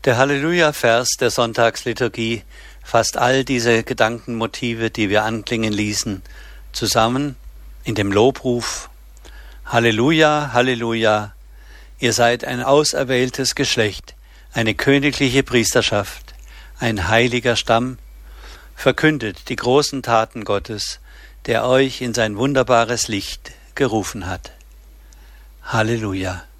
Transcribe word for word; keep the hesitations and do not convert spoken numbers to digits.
Der Halleluja-Vers der Sonntagsliturgie fasst all diese Gedankenmotive, die wir anklingen ließen, zusammen in dem Lobruf: Halleluja, Halleluja, ihr seid ein auserwähltes Geschlecht, eine königliche Priesterschaft, ein heiliger Stamm, verkündet die großen Taten Gottes, der euch in sein wunderbares Licht gerufen hat. Halleluja.